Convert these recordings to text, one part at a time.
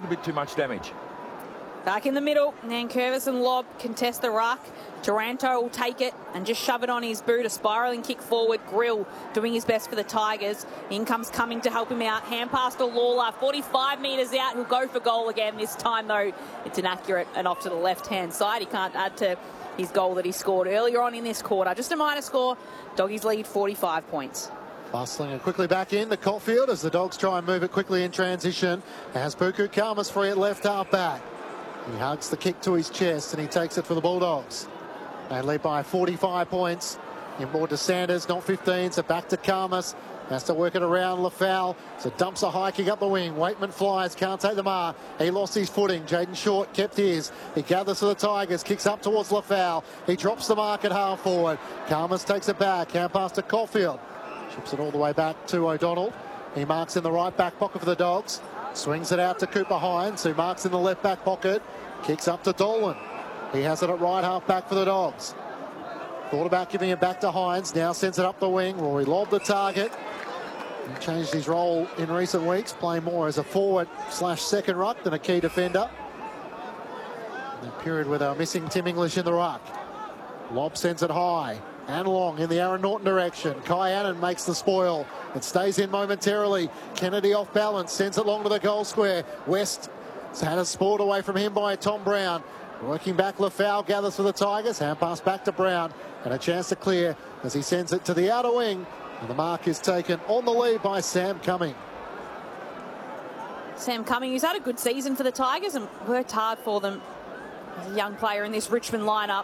little bit too much damage. Back in the middle, Nankervis and Lobb contest the ruck. Taranto will take it and just shove it on his boot. A spiralling kick forward. Grill doing his best for the Tigers. In comes Cumming to help him out. Hand pass to Lawler. 45 metres out. He'll go for goal again. This time, though, it's inaccurate and off to the left-hand side. He can't add to his goal that he scored earlier on in this quarter. Just a minor score. Doggies lead 45 points. Bustling it quickly back in the Caulfield as the Dogs try and move it quickly in transition. As Buku Khamis free at left half back. He hugs the kick to his chest and he takes it for the Bulldogs. They lead by 45 points. Inboard to Sanders, not 15, so back to Khamis. Has to work it around Lafau. So dumps a high kick up the wing. Waitman flies, can't take the mark. He lost his footing. Jaden Short kept his. He gathers for the Tigers, kicks up towards Lafau. He drops the mark at half forward. Khamis takes it back, hand pass to Caulfield. Chips it all the way back to O'Donnell. He marks in the right back pocket for the Dogs. Swings it out to Cooper Hines, who marks in the left back pocket. Kicks up to Dolan. He has it at right half back for the Dogs. Thought about giving it back to Hines. Now sends it up the wing. Rory Lobb the target. He changed his role in recent weeks, playing more as a forward / second ruck than a key defender. In the period where they were missing Tim English in the ruck. Lobb sends it high and long in the Aaron Norton direction. Kai Annan makes the spoil. It stays in momentarily. Kennedy off balance, sends it long to the goal square. West had a sport away from him by Tom Brown. Working back, Lafau gathers for the Tigers. Hand pass back to Brown. And a chance to clear as he sends it to the outer wing. And the mark is taken on the lead by Sam Cumming. Sam Cumming, who's had a good season for the Tigers and worked hard for them as a young player in this Richmond lineup.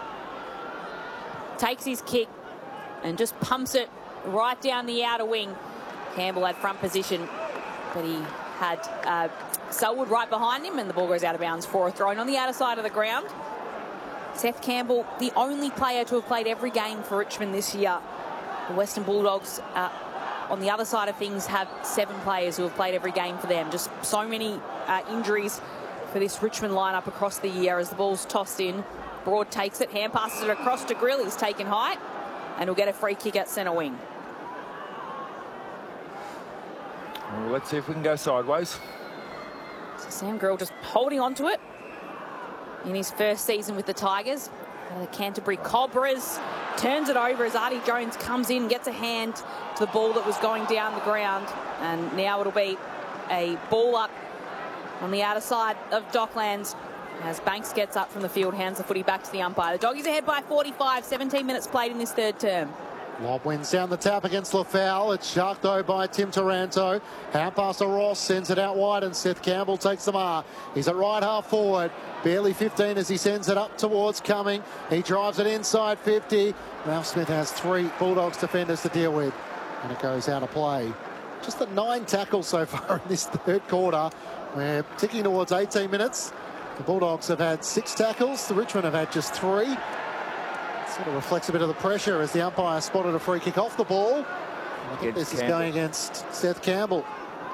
Takes his kick and just pumps it right down the outer wing. Campbell had front position, but he had Selwood right behind him, and the ball goes out of bounds for a throw-in on the outer side of the ground. Seth Campbell, the only player to have played every game for Richmond this year. The Western Bulldogs, on the other side of things, have 7 players who have played every game for them. Just so many injuries for this Richmond lineup across the year as the ball's tossed in. Broad takes it, hand passes it across to Grill. He's taken height, and he'll get a free kick at centre wing. Well, let's see if we can go sideways. So Sam Grill just holding on to it in his first season with the Tigers. The Canterbury Cobras turns it over as Artie Jones comes in, gets a hand to the ball that was going down the ground, and now it'll be a ball up on the outer side of Docklands as Banks gets up from the field, hands the footy back to the umpire. The Doggies ahead by 45, 17 minutes played in this third term. Lobb wins down the tap against Lafau. It's sharked though by Tim Taranto. Hand pass to Ross, sends it out wide, and Seth Campbell takes the mark. He's at right half forward. Barely 15 as he sends it up towards Cumming. He drives it inside 50. Ralph Smith has 3 Bulldogs defenders to deal with, and it goes out of play. Just the 9 tackles so far in this third quarter. We're ticking towards 18 minutes. The Bulldogs have had 6 tackles. The Richmond have had just 3. Sort of reflects a bit of the pressure as the umpire spotted a free kick off the ball. And I think this is going against Seth Campbell.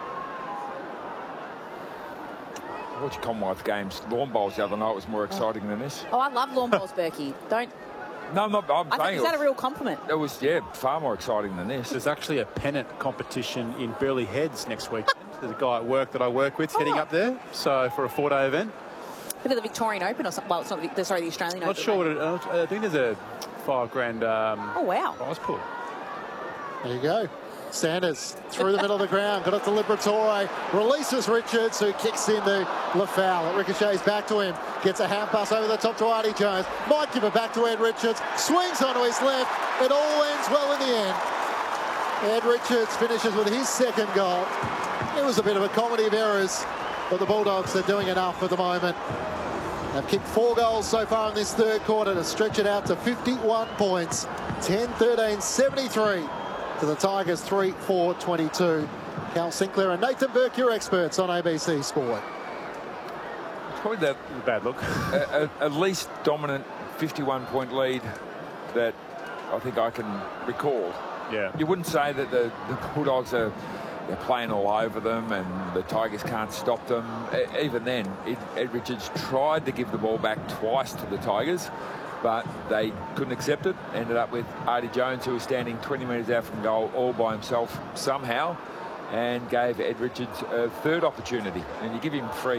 I watched Commonwealth Games lawn bowls the other night. Was more exciting than this. Oh, I love lawn bowls, Berkey. Don't. No, I'm not. I think is that a real compliment? It was, yeah, far more exciting than this. There's actually a pennant competition in Burleigh Heads next week. There's a guy at work that I work with heading up there. So for a 4-day event. Bit of the Victorian Open or something. Well, it's not the Australian Open. Not sure what it is. I think there's a $5,000 oh, wow. prize pool. There you go. Sanders through the middle of the ground. Got it to Liberatore. Releases Richards, who kicks into Lafau. It ricochets back to him. Gets a hand pass over the top to Artie Jones. Might give it back to Ed Richards. Swings onto his left. It all ends well in the end. Ed Richards finishes with his second goal. It was a bit of a comedy of errors, but the Bulldogs are doing enough at the moment. They've kicked 4 goals so far in this third quarter to stretch it out to 51 points. 10-13, 73 to the Tigers, 3-4-22. Cal Sinclair and Nathan Burke, your experts on ABC Sport. It's probably the Bad look. at least dominant 51-point lead that I think I can recall. Yeah. You wouldn't say that the Bulldogs are they're playing all over them and the Tigers can't stop them. Even then, Ed Richards tried to give the ball back twice to the Tigers, but they couldn't accept it. Ended up with Artie Jones, who was standing 20 metres out from goal all by himself somehow, and gave Ed Richards a third opportunity. And you give him free